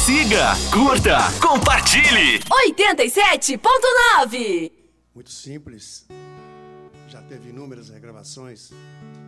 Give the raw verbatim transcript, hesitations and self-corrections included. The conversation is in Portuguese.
Siga, curta, compartilhe. oitenta e sete ponto nove. Muito simples. Já teve inúmeras regravações.